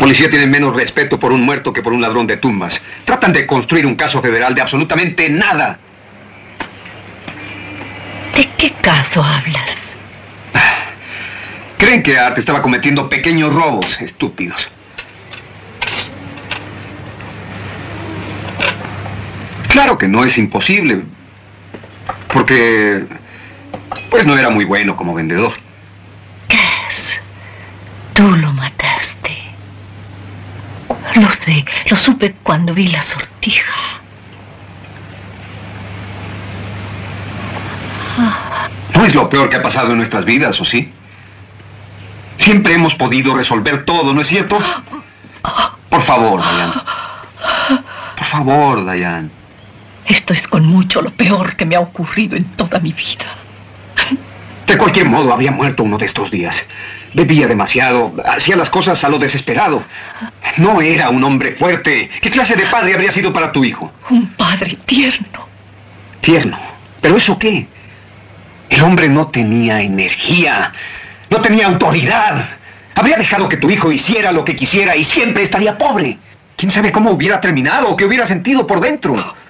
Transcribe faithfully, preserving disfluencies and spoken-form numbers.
policía tiene menos respeto por un muerto que por un ladrón de tumbas. Tratan de construir un caso federal de absolutamente nada. ¿De qué caso hablas? Creen que Art estaba cometiendo pequeños robos, estúpidos. Claro que no es imposible, porque pues no era muy bueno como vendedor. Cass, tú lo mataste. Lo sé, lo supe cuando vi la sortija. No es lo peor que ha pasado en nuestras vidas, ¿o sí? Siempre hemos podido resolver todo, ¿no es cierto? Por favor, Diane. Por favor, Diane. Esto es con mucho lo peor que me ha ocurrido en toda mi vida. De cualquier modo, había muerto uno de estos días. Bebía demasiado, hacía las cosas a lo desesperado. No era un hombre fuerte. ¿Qué clase de padre habría sido para tu hijo? Un padre tierno. ¿Tierno? ¿Pero eso qué? El hombre no tenía energía, no tenía autoridad. Habría dejado que tu hijo hiciera lo que quisiera y siempre estaría pobre. ¿Quién sabe cómo hubiera terminado o qué hubiera sentido por dentro?